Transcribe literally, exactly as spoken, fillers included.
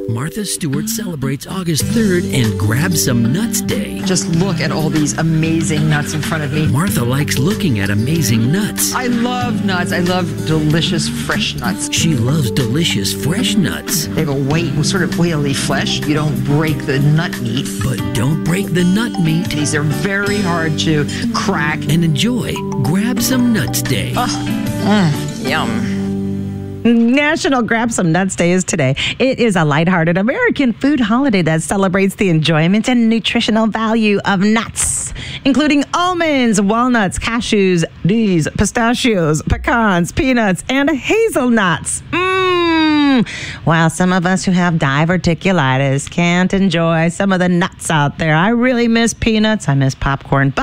Martha Stewart celebrates August third and Grab Some Nuts Day. Just look at all these amazing nuts in front of me. Martha likes looking at amazing nuts. I love nuts. I love delicious fresh nuts. She loves delicious fresh nuts. They have a white, sort of oily flesh. You don't break the nut meat. But don't break the nut meat. These are very hard to crack. And enjoy Grab Some Nuts Day. Oh, mm, yum. National Grab Some Nuts Day is today. It is a lighthearted American food holiday that celebrates the enjoyment and nutritional value of nuts, including almonds, walnuts, cashews, these pistachios, pecans, peanuts, and hazelnuts. Mmm. While some of us who have diverticulitis can't enjoy some of the nuts out there, I really miss peanuts. I miss popcorn. But